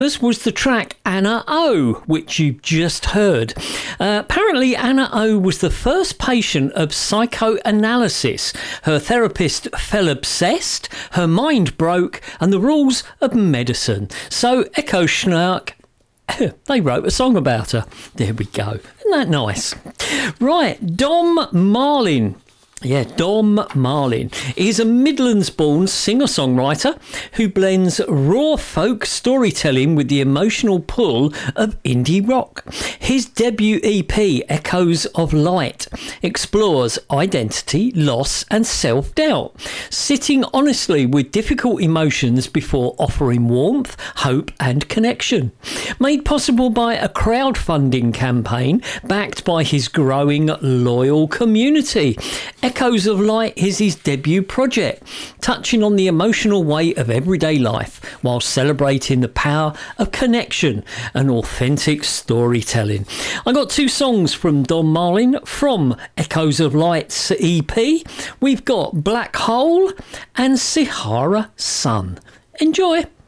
This was the track Anna O, which you just heard. Apparently, Anna O was the first patient of psychoanalysis. Her therapist fell obsessed, her mind broke, and the rules of medicine. So Echo Schnark, they wrote a song about her. There we go. Isn't that nice? Right, Dom Marlin. Yeah, Dom Marlin is a Midlands-born singer-songwriter who blends raw folk storytelling with the emotional pull of indie rock. His debut EP, Echoes of Light, explores identity, loss and self-doubt, sitting honestly with difficult emotions before offering warmth, hope and connection. Made possible by a crowdfunding campaign backed by his growing loyal community. Echoes of Light is his debut project, touching on the emotional weight of everyday life while celebrating the power of connection and authentic storytelling. I got two songs from Dom Marlin from Echoes of Light's EP. We've got Black Hole and Sahara Sun. Enjoy.